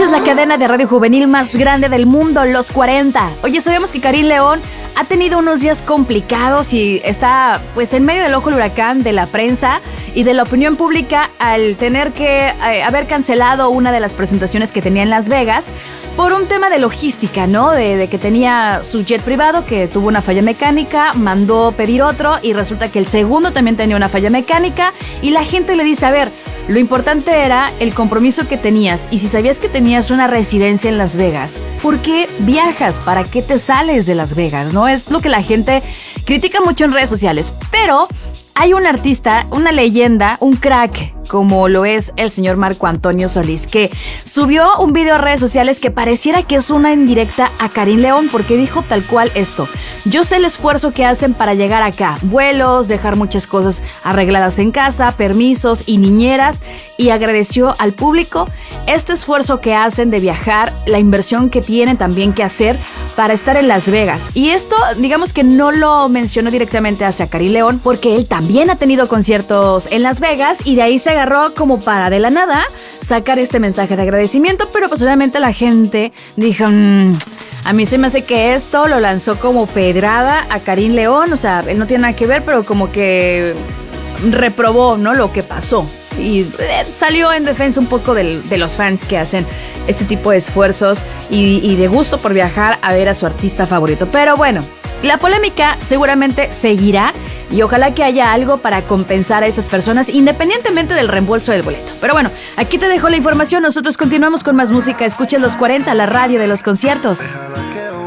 escuchas la cadena de radio juvenil más grande del mundo, Los 40. Oye, sabemos que Karim León ha tenido unos días complicados y está pues en medio del ojo del huracán de la prensa y de la opinión pública al tener que haber cancelado una de las presentaciones que tenía en Las Vegas por un tema de logística, ¿no? De que tenía su jet privado que tuvo una falla mecánica, mandó pedir otro y resulta que el segundo también tenía una falla mecánica y la gente le dice, a ver, lo importante era el compromiso que tenías y si sabías que tenías una residencia en Las Vegas, ¿por qué viajas? ¿Para qué te sales de Las Vegas? ¿No? Es lo que la gente critica mucho en redes sociales, pero hay un artista, una leyenda, un crack, como lo es el señor Marco Antonio Solís, que subió un video a redes sociales que pareciera que es una indirecta a Karim León, porque dijo tal cual esto: yo sé el esfuerzo que hacen para llegar acá, vuelos, dejar muchas cosas arregladas en casa, permisos y niñeras, y agradeció al público este esfuerzo que hacen de viajar, la inversión que tienen también que hacer para estar en Las Vegas. Y esto, digamos que no lo mencionó directamente hacia Karim León, porque él también ha tenido conciertos en Las Vegas y de ahí se agarró como para de la nada sacar este mensaje de agradecimiento, pero pues obviamente la gente dijo, a mí se me hace que esto lo lanzó como pedrada a Karim León, o sea, él no tiene nada que ver, pero como que reprobó, ¿no?, lo que pasó. Y salió en defensa un poco de los fans que hacen este tipo de esfuerzos y de gusto por viajar a ver a su artista favorito. Pero bueno, la polémica seguramente seguirá y ojalá que haya algo para compensar a esas personas independientemente del reembolso del boleto. Pero bueno, aquí te dejo la información, nosotros continuamos con más música. Escuchen Los 40, la radio de los conciertos. Déjala